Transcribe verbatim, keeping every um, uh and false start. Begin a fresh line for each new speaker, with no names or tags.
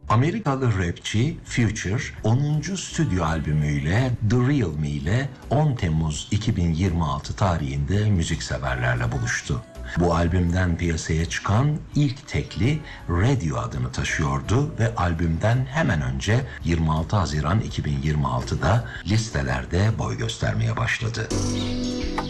Amerikalı rapçi Future onuncu stüdyo albümüyle The Real Me ile on Temmuz iki bin yirmi altı tarihinde müzikseverlerle buluştu. Bu albümden piyasaya çıkan ilk tekli Radio adını taşıyordu ve albümden hemen önce yirmi altı Haziran iki bin yirmi altıda listelerde boy göstermeye başladı.